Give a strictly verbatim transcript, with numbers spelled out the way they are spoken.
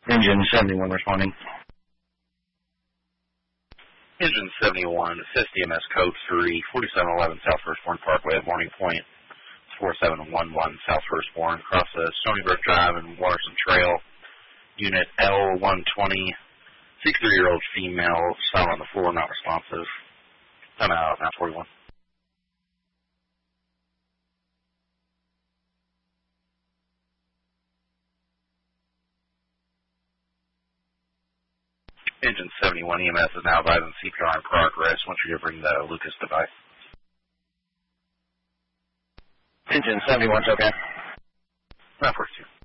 Engine seventy-one responding. Engine seventy-one, assist E M S code three, forty-seven eleven South Firstbourne Parkway at Morning Point, four seven one one South Firstbourne, across the Stony Brook Drive and Waterson Trail, unit L one twenty, sixty-three-year-old female, silent on the floor, not responsive. Time out, nine forty-one. Engine seventy-one E M S is now advising C P R in progress once you bring the Lucas device. Engine seventy-one's okay. nine forty-two.